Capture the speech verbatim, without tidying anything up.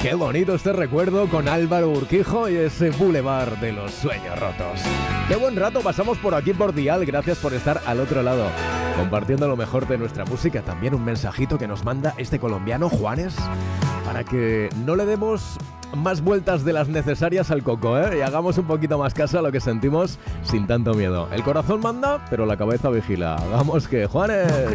Qué bonito este recuerdo con Álvaro Urquijo y ese Boulevard de los Sueños Rotos. Qué buen rato pasamos por aquí por Dial, gracias por estar al otro lado, compartiendo lo mejor de nuestra música. También un mensajito que nos manda este colombiano Juanes, para que no le demos más vueltas de las necesarias al coco, ¿eh? Y hagamos un poquito más caso a lo que sentimos sin tanto miedo. El corazón manda, pero la cabeza vigila. Hagamos que, Juanes...